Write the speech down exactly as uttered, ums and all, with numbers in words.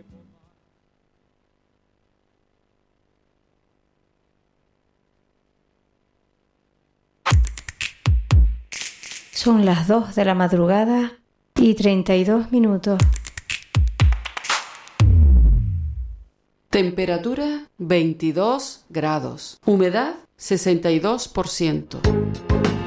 Son las dos de la madrugada y treinta y dos minutos. Temperatura veintidós grados. Humedad sesenta y dos por ciento.